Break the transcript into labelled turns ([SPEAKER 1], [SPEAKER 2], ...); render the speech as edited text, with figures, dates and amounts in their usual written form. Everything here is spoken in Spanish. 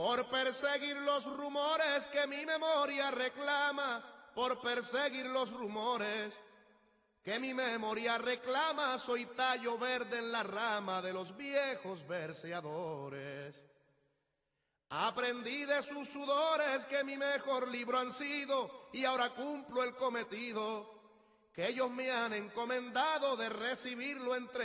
[SPEAKER 1] por perseguir los rumores que mi memoria reclama, por perseguir los rumores que mi memoria reclama, soy tallo verde en la rama de los viejos verseadores. Aprendí de sus sudores que mi mejor libro han sido, y ahora cumplo el cometido que ellos me han encomendado de recibirlo entre